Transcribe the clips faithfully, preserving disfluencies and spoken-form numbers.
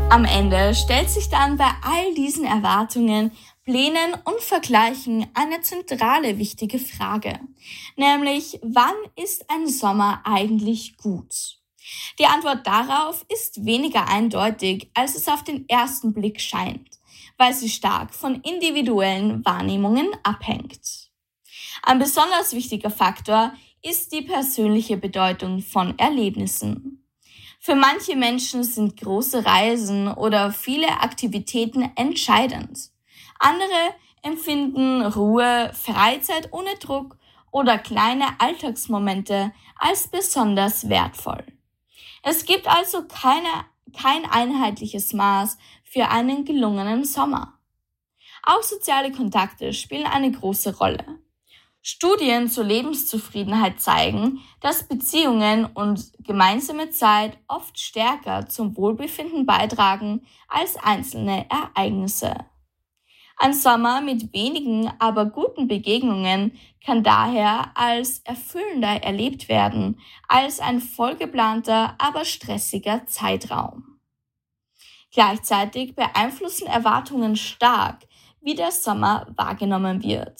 Am Ende stellt sich dann bei all diesen Erwartungen, Plänen und Vergleichen eine zentrale wichtige Frage, nämlich wann ist ein Sommer eigentlich gut? Die Antwort darauf ist weniger eindeutig, als es auf den ersten Blick scheint, weil sie stark von individuellen Wahrnehmungen abhängt. Ein besonders wichtiger Faktor ist die persönliche Bedeutung von Erlebnissen. Für manche Menschen sind große Reisen oder viele Aktivitäten entscheidend. Andere empfinden Ruhe, Freizeit ohne Druck oder kleine Alltagsmomente als besonders wertvoll. Es gibt also keine, kein einheitliches Maß für einen gelungenen Sommer. Auch soziale Kontakte spielen eine große Rolle. Studien zur Lebenszufriedenheit zeigen, dass Beziehungen und gemeinsame Zeit oft stärker zum Wohlbefinden beitragen als einzelne Ereignisse. Ein Sommer mit wenigen, aber guten Begegnungen kann daher als erfüllender erlebt werden als ein vollgeplanter, aber stressiger Zeitraum. Gleichzeitig beeinflussen Erwartungen stark, wie der Sommer wahrgenommen wird.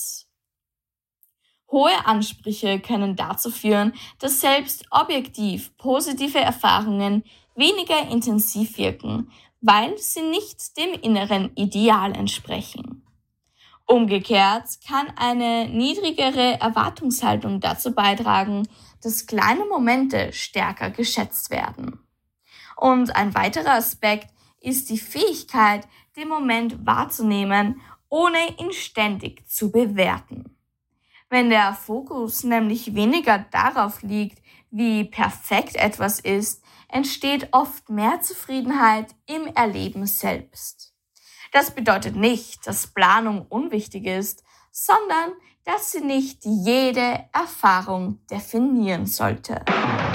Hohe Ansprüche können dazu führen, dass selbst objektiv positive Erfahrungen weniger intensiv wirken, weil sie nicht dem inneren Ideal entsprechen. Umgekehrt kann eine niedrigere Erwartungshaltung dazu beitragen, dass kleine Momente stärker geschätzt werden. Und ein weiterer Aspekt ist die Fähigkeit, den Moment wahrzunehmen, ohne ihn ständig zu bewerten. Wenn der Fokus nämlich weniger darauf liegt, wie perfekt etwas ist, entsteht oft mehr Zufriedenheit im Erleben selbst. Das bedeutet nicht, dass Planung unwichtig ist, sondern dass sie nicht jede Erfahrung definieren sollte.